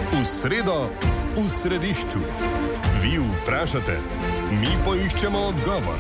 V sredo, v središču. Vi vprašate, mi poiščemo odgovor.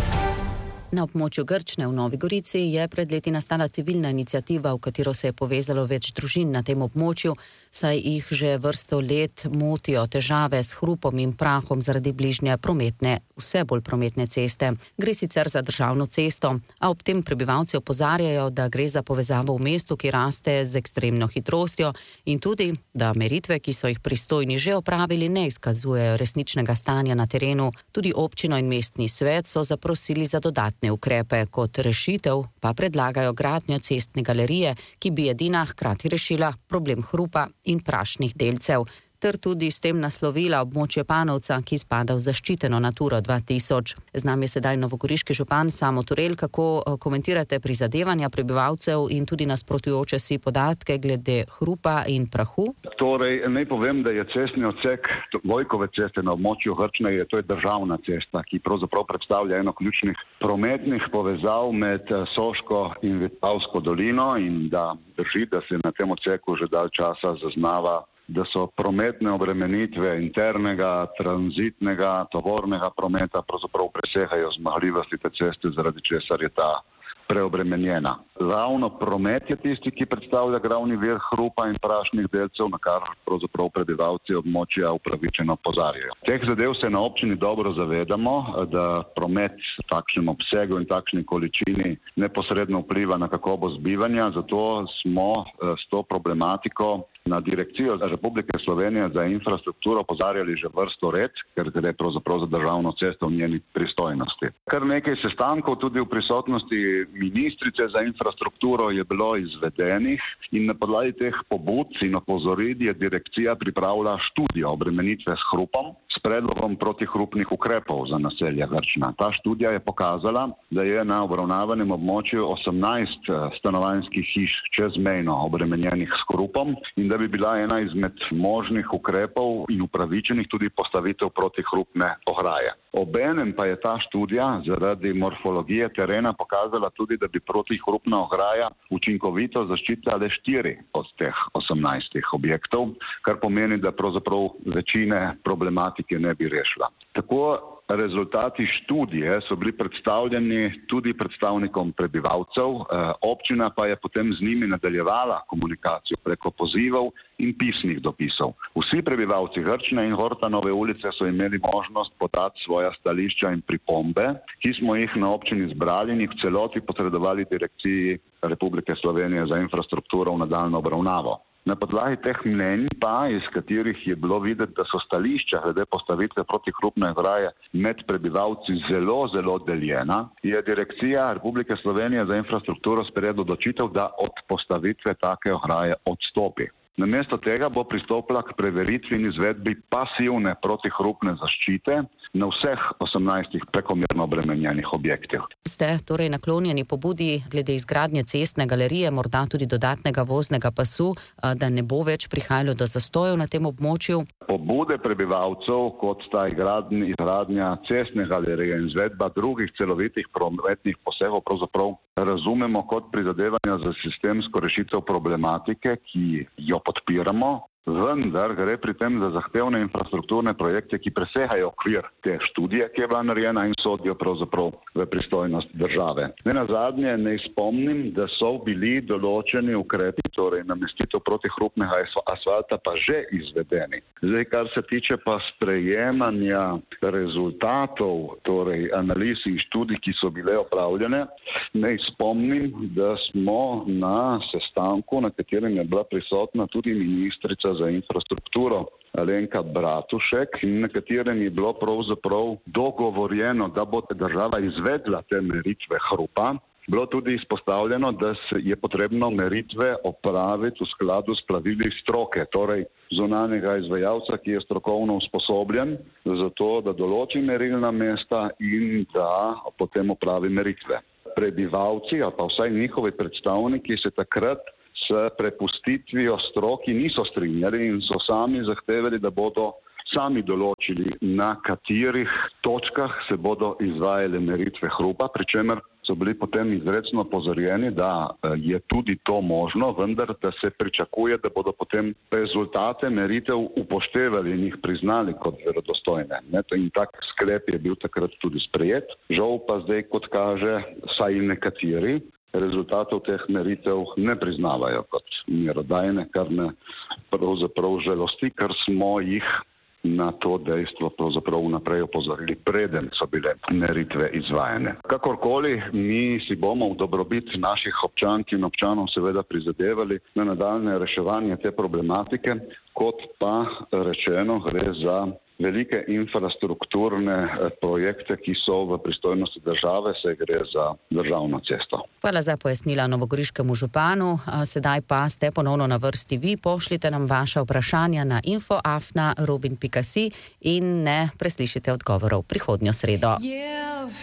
Na območju Grčne v Novi Gorici je pred leti nastala civilna iniciativa, v katero se je povezalo več družin na tem območju, saj jih že vrsto let motijo težave s hrupom in prahom zaradi bližnje prometne, vse bolj prometne ceste. Gre sicer za državno cesto, a ob tem prebivalci opozarjajo, da gre za povezavo v mestu, ki raste z ekstremno hitrostjo, in tudi, da meritve, ki so jih pristojni že opravili, ne izkazujejo resničnega stanja na terenu. Tudi občino in mestni svet so zaprosili za dodatne ukrepe. Kot rešitev pa predlagajo gradnjo cestne galerije, ki bi edina hkrati rešila problem hrupa in prašnih delcev, ter tudi s tem naslovila območje Panovca, ki spada v zaščiteno Naturo 2000. Z nami je sedaj novogoriški župan Samo Turel. Kako komentirate prizadevanja prebivalcev in tudi nasprotujoče si podatke glede hrupa in prahu? Torej, naj povem, da je cestni odsek Vojkove ceste na območju Grčne, to je državna cesta, ki pravzaprav predstavlja eno ključnih prometnih povezav med Soško in Vipavsko dolino, in da drži, da se na tem odseku že dalj časa zaznava, da so prometne obremenitve internega, tranzitnega, tovornega prometa pravzaprav presegajo zmogljivosti te ceste, zaradi česar je ta preobremenjena. Ravno promet je tisti, ki predstavlja glavni vir hrupa in prašnih delcev, na kar pravzaprav prebivalci območja upravičeno opozarjajo. Teh zadev se na občini dobro zavedamo, da promet v takšnem obsegu in takšni količini neposredno vpliva na kakovost bivanja, zato smo s to problematiko na Direkcijo Republike Slovenije za infrastrukturo opozarjali že vrsto let, ker gre pravzaprav za državno cesto v njeni pristojnosti. Kar nekaj sestankov tudi v prisotnosti ministrice za infrastrukturo je bilo izvedenih, in na podlagi teh pobud in opozoril je direkcija pripravila študijo obremenitve s hrupom s predlogom protihrupnih ukrepov za naselje Grčna. Ta študija je pokazala, da je na obravnavanem območju 18 stanovanjskih hiš čezmejno obremenjenih s hrupom in da bi bila ena izmed možnih ukrepov in upravičenih tudi postavitev protihrupne ograje. Obenem pa je ta študija zaradi morfologije terena pokazala tudi, da bi protihrupna ograja učinkovito zaščitila le 4 od teh 18 objektov, kar pomeni, da pravzaprav večine problematike ne bi rešila. Tako rezultati študije so bili predstavljeni tudi predstavnikom prebivalcev, občina pa je potem z njimi nadaljevala komunikacijo preko pozivov in pisnih dopisov. Vsi prebivalci Grčne in Hortanove ulice so imeli možnost podati svoja stališča in pripombe, ki smo jih na občini zbrali in jih v celoti posredovali Direkciji Republike Slovenije za infrastrukturo v nadaljnjo obravnavo. Na podlagi teh mnenj pa, iz katerih je bilo videti, da so stališča glede postavitve protihrupne ograje med prebivalci zelo deljena, je Direkcija Republike Slovenije za infrastrukturo sprejela odločitev, da od postavitve take ograje odstopi. Namesto tega bo pristopila k preveritvi in izvedbi pasivne protihrupne zaščite na vseh 18 prekomerno obremenjenih objektih. Ste torej naklonjeni pobudi glede izgradnje cestne galerije, morda tudi dodatnega voznega pasu, da ne bo več prihajalo do zastojev na tem območju? Pobude prebivalcev, kot sta izgradnja cestne galerije in izvedba drugih celovitih prometnih posegov, pravzaprav razumemo kot prizadevanja za sistemsko rešitev problematike, ki jo podpiramo. Vendar gre pri tem za zahtevne infrastrukturne projekte, ki presegajo okvir te študije, ki je bila narejena in sodijo pravzaprav v pristojnost države. Nenazadnje naj spomnim, da so bili določeni ukrepi, torej namestitev protihrupnega asfalta, pa že izvedeni. Zdaj, kar se tiče pa sprejemanja rezultatov, torej analiz in študij, ki so bile opravljene, naj spomnim, da smo na sestanku, na katerem je bila prisotna tudi ministrica za infrastrukturo Alenka Bratušek, na katerem je bilo pravzaprav dogovorjeno, da bo država izvedla te meritve hrupa. Bilo tudi izpostavljeno, da je potrebno meritve opraviti v skladu s pravili stroke, torej zunanjega izvajalca, ki je strokovno usposobljen za to, da določi merilna mesta in da potem opravi meritve. Prebivalci, ali pa vsaj njihovi predstavniki, se takrat s prepustitvijo stroki niso strinjali in so sami zahtevali, da bodo sami določili, na katerih točkah se bodo izvajale meritve hrupa, pri čemer so bili potem izrecno opozorjeni, da je tudi to možno, vendar da se pričakuje, da bodo potem rezultate meritev upoštevali in jih priznali kot verodostojne. In tak sklep je bil takrat tudi sprejet. Žal pa zdaj, kot kaže, vsaj nekateri rezultatov teh meritev ne priznavajo kot merodajne, kar me pravzaprav žalosti, ker smo jih na to dejstvo pravzaprav vnaprej opozorili, preden so bile meritve izvajane. Kakorkoli, mi si bomo v dobrobit naših občank in občanov seveda prizadevali na nadaljne reševanje te problematike, kot pa rečeno gre za velike infrastrukturne projekte, ki so v pristojnosti države, se gre za državno cesto. Hvala za pojasnila novogoriškemu županu. Sedaj pa ste ponovno na vrsti vi. Pošljite nam vaša vprašanja na info@robin.si in ne preslišite odgovorov prihodnjo sredo.